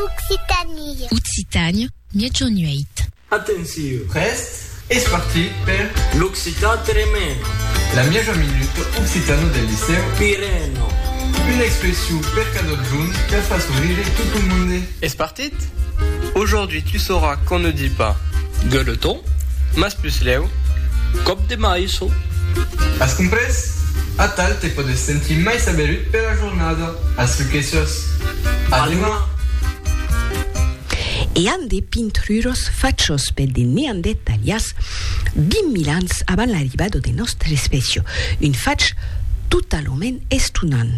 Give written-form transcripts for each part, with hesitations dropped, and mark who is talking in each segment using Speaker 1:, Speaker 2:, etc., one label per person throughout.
Speaker 1: Occitanie, Miagionueit.
Speaker 2: Attenzione, rest è partito per l'Occità tremendo.
Speaker 3: La mia minute occitano del liceo
Speaker 2: Pireno.
Speaker 3: Un'expression per cadeau de jaune qui fait sourire tout le monde.
Speaker 4: Est-ce parti? Aujourd'hui, tu sauras qu'on ne dit pas gueuleton, mas plus leu, cop de maïso.
Speaker 3: As compres? A tal te podes sentir mais saberut per la jornada. As riquesos. Además.
Speaker 5: E ande pintruros fachos per de neandertalias 20.000 ans avant l'arribada de nostra espècie, un fach totalment estunant.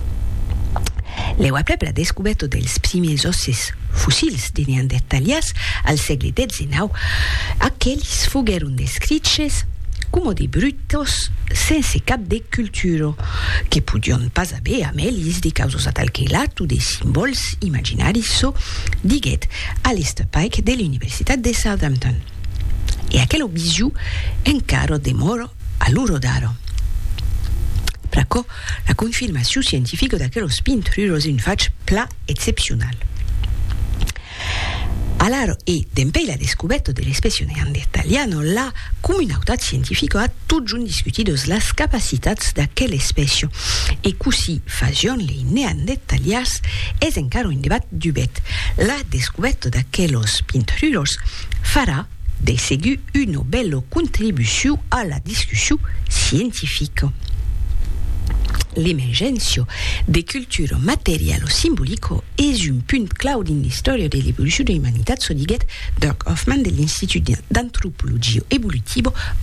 Speaker 5: L'eu après la descoberta dels primers osses fossils de neandertalias al segle XIX, aquells fogueron descrits como de brutos sense cap de cultura, que podion pas haver amelis de causos atalquelat o de símbols imaginaris, diguet Alistair Pike de l'Universitat de Southampton. E aquel bijou encara demora a l'uro d'aro. Praco, la confirmació científica d'aquelos pintruros un faig pla excepcional. Allora, e dempei la descoberta dell'espècie neandertaliana, la comunitat científica ha tutjun discutidos las capacitats d'aquella espècie, e così fagion les neandertalians és encara un debat dubet. La descoberta d'aquellos pintruros farà de segur una bella contribució a la discussió científica. L'emergència de cultura material o simbolica és un punt clau din l'història de l'evolució de l'humanitat, so diguet Dirk Hoffman de l'Institut d'Antropologia Evolutiva